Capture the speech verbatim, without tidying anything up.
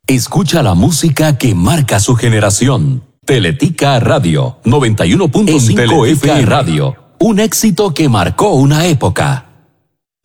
Escucha la música que marca su generación. Teletica Radio noventa y uno punto cinco F M Radio. Un éxito que marcó una época.